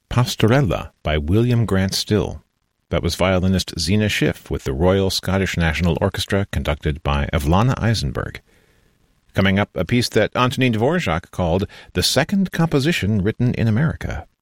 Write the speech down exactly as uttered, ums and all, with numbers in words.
Pastorella by William Grant Still. That was violinist Zena Schiff with the Royal Scottish National Orchestra, conducted by Evlana Eisenberg. Coming up, a piece that Antonin Dvorak called the second composition written in America.